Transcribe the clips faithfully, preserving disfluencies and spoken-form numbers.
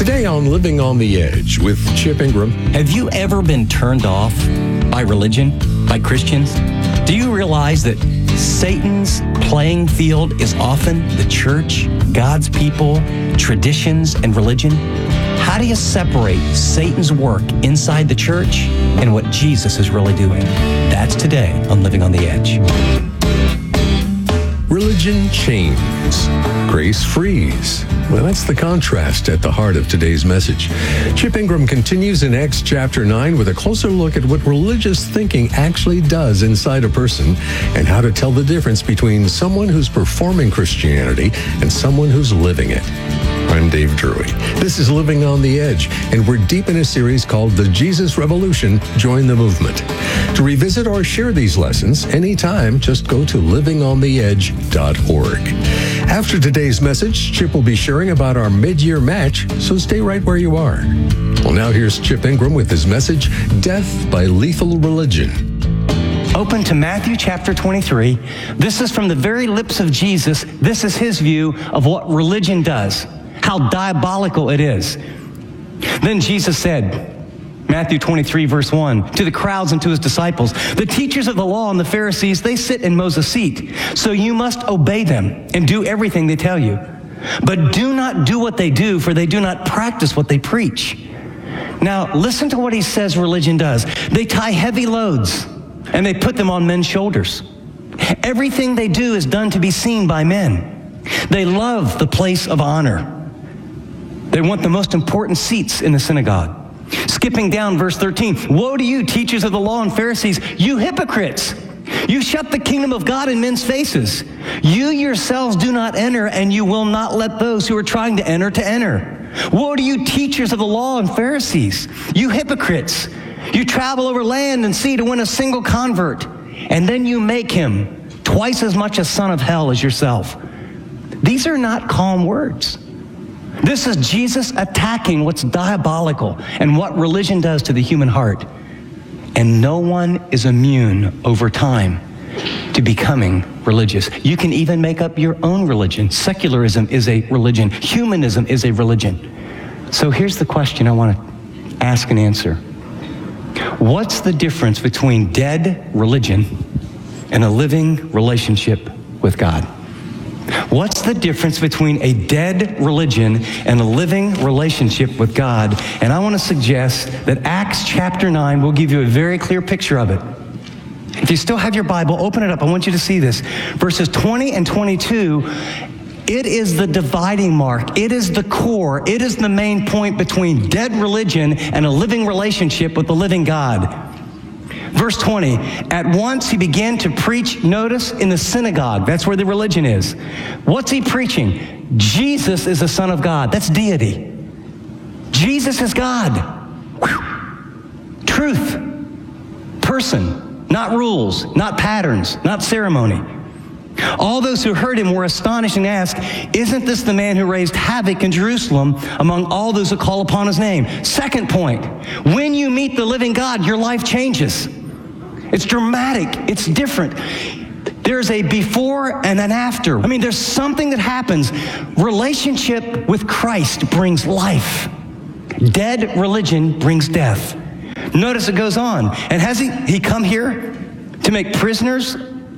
Today on Living on the Edge with Chip Ingram. Have you ever been turned off by religion, by Christians? Do you realize that Satan's playing field is often the church, God's people, traditions, and religion? How do you separate Satan's work inside the church and what Jesus is really doing? That's today on Living on the Edge. Religion chains, grace frees. Well, that's the contrast at the heart of today's message. Chip Ingram continues in Acts chapter nine with a closer look at what religious thinking actually does inside a person and how to tell the difference between someone who's performing Christianity and someone who's living it. I'm Dave Drury. This is Living on the Edge, and we're deep in a series called The Jesus Revolution. Join the movement. To revisit or share these lessons anytime, just go to living on the edge dot org. After today's message, Chip will be sharing about our mid-year match, so stay right where you are. Well, now here's Chip Ingram with his message, Death by Lethal Religion. Open to Matthew chapter twenty-three. This is from the very lips of Jesus. This is his view of what religion does, how diabolical it is. Then Jesus said, Matthew twenty-three, verse one, to the crowds and to his disciples, the teachers of the law and the Pharisees, they sit in Moses' seat. So you must obey them and do everything they tell you. But do not do what they do, for they do not practice what they preach. Now, listen to what he says religion does. They tie heavy loads and they put them on men's shoulders. Everything they do is done to be seen by men. They love the place of honor. They want the most important seats in the synagogue. Skipping down verse thirteen, woe to you, teachers of the law and Pharisees, you hypocrites! You shut the kingdom of God in men's faces. You yourselves do not enter, and you will not let those who are trying to enter to enter. Woe to you, teachers of the law and Pharisees, you hypocrites! You travel over land and sea to win a single convert, and then you make him twice as much a son of hell as yourself. These are not calm words. This is Jesus attacking what's diabolical and what religion does to the human heart. And no one is immune over time to becoming religious. You can even make up your own religion. Secularism is a religion. Humanism is a religion. So here's the question I want to ask and answer. What's the difference between dead religion and a living relationship with God? What's the difference between a dead religion and a living relationship with God? And I want to suggest that Acts chapter nine will give you a very clear picture of it. If you still have your Bible, open it up. I want you to see this. Verses twenty and twenty-two, it is the dividing mark. It is the core. It is the main point between dead religion and a living relationship with the living God. Verse twenty, at once he began to preach, notice, in the synagogue. That's where the religion is. What's he preaching? Jesus is the Son of God. That's deity. Jesus is God. Whew. Truth. Person. Not rules. Not patterns. Not ceremony. All those who heard him were astonished and asked, isn't this the man who raised havoc in Jerusalem among all those who call upon his name? Second point, when you meet the living God, your life changes. It's dramatic. It's different. There's a before and an after. I mean, there's something that happens. Relationship with Christ brings life. Dead religion brings death. Notice it goes on. And has he, he come here to make prisoners?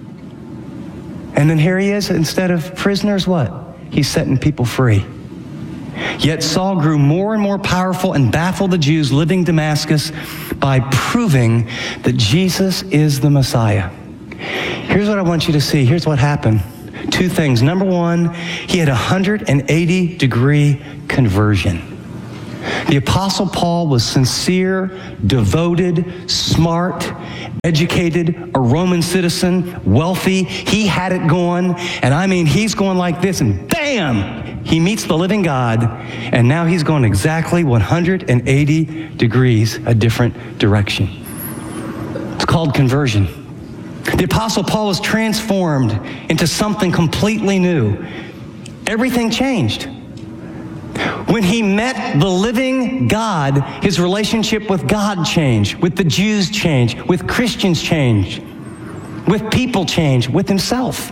And then here he is, instead of prisoners, what? He's setting people free. Yet Saul grew more and more powerful and baffled the Jews living in Damascus by proving that Jesus is the Messiah. Here's what I want you to see. Here's what happened. Two things. Number one, he had a one hundred eighty degree conversion. The Apostle Paul was sincere, devoted, smart, educated, a Roman citizen, wealthy. He had it going. And I mean, he's going like this, and bam, he meets the living God. And now he's going exactly one hundred eighty degrees a different direction. It's called conversion. The Apostle Paul was transformed into something completely new. Everything changed. When he met the living God, his relationship with God changed, with the Jews changed, with Christians changed, with people changed, with himself.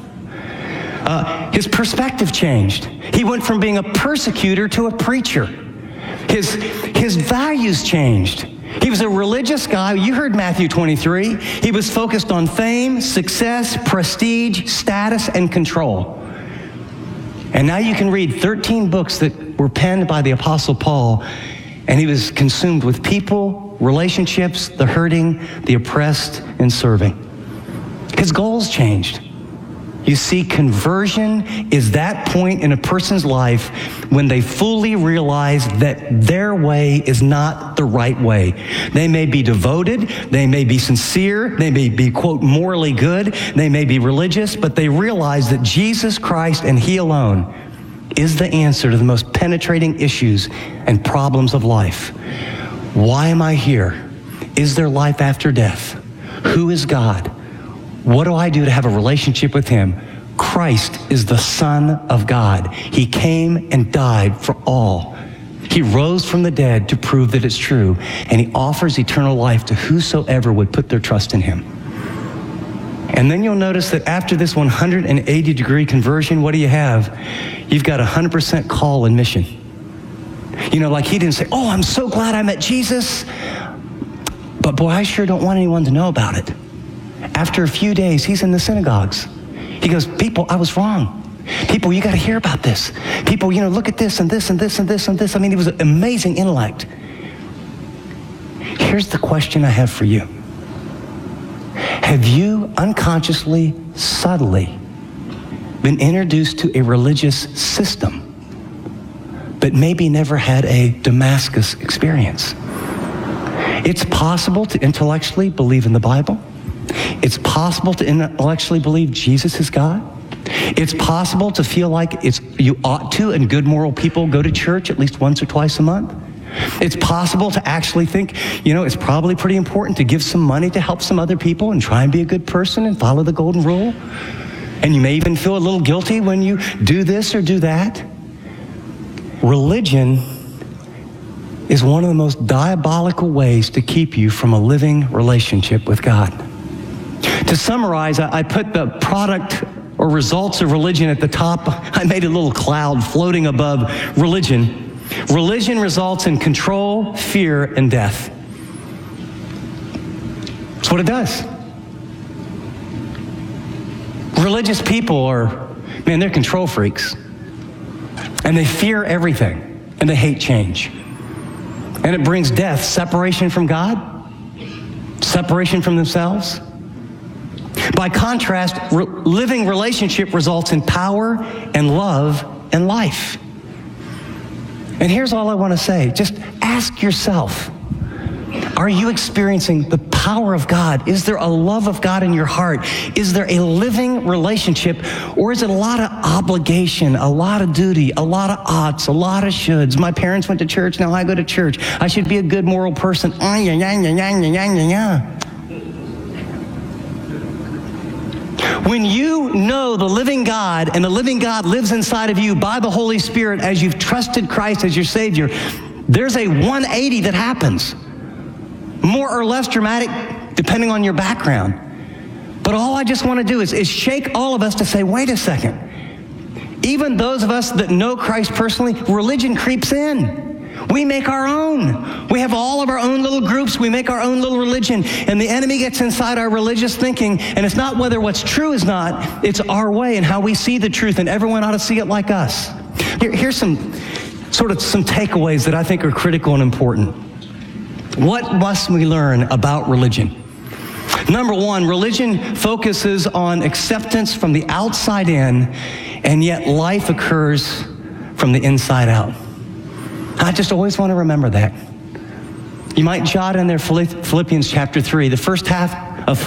Uh, his perspective changed. He went from being a persecutor to a preacher. His, his values changed. He was a religious guy. You heard Matthew twenty-three. He was focused on fame, success, prestige, status, and control. And now you can read thirteen books that were penned by the Apostle Paul, and he was consumed with people, relationships, the hurting, the oppressed, and serving. His goals changed. You see, conversion is that point in a person's life when they fully realize that their way is not the right way. They may be devoted, they may be sincere, they may be, quote, morally good, they may be religious, but they realize that Jesus Christ and He alone is the answer to the most penetrating issues and problems of life. Why am I here? Is there life after death? Who is God? What do I do to have a relationship with Him? Christ is the Son of God. He came and died for all. He rose from the dead to prove that it's true, and He offers eternal life to whosoever would put their trust in Him. And then you'll notice that after this one hundred eighty degree conversion, what do you have? You've got a one hundred percent call and mission. You know, like he didn't say, oh, I'm so glad I met Jesus, but boy, I sure don't want anyone to know about it. After a few days, he's in the synagogues. He goes, people, I was wrong. People, you got to hear about this. People, you know, look at this and this and this and this and this. I mean, he was an amazing intellect. Here's the question I have for you. Have you unconsciously, subtly been introduced to a religious system, but maybe never had a Damascus experience? It's possible to intellectually believe in the Bible. It's possible to intellectually believe Jesus is God. It's possible to feel like it's you ought to, and good moral people go to church at least once or twice a month. It's possible to actually think, you know, it's probably pretty important to give some money to help some other people and try and be a good person and follow the golden rule. And you may even feel a little guilty when you do this or do that. Religion is one of the most diabolical ways to keep you from a living relationship with God. To summarize, I put the product or results of religion at the top. I made a little cloud floating above religion. Religion results in control, fear, and death. That's what it does. Religious people are, man, they're control freaks. And they fear everything. And they hate change. And it brings death, separation from God, separation from themselves. By contrast, re- living relationship results in power and love and life. And here's all I want to say. Just ask yourself, are you experiencing the power of God? Is there a love of God in your heart? Is there a living relationship? Or is it a lot of obligation, a lot of duty, a lot of oughts, a lot of shoulds? My parents went to church, now I go to church. I should be a good moral person. Oh, yeah, yeah, yeah, yeah, yeah, yeah, yeah. When you know the living God and the living God lives inside of you by the Holy Spirit as you've trusted Christ as your Savior, there's a one eighty that happens. More or less dramatic, depending on your background. But all I just want to do is, is shake all of us to say, wait a second. Even those of us that know Christ personally, religion creeps in. We make our own. We have all of our own little groups. We make our own little religion. And the enemy gets inside our religious thinking. And it's not whether what's true is not. It's our way and how we see the truth. And everyone ought to see it like us. Here, here's some sort of some takeaways that I think are critical and important. What must we learn about religion? Number one, religion focuses on acceptance from the outside in, and yet life occurs from the inside out. I just always want to remember that. You might jot in there Philippians chapter three. The first half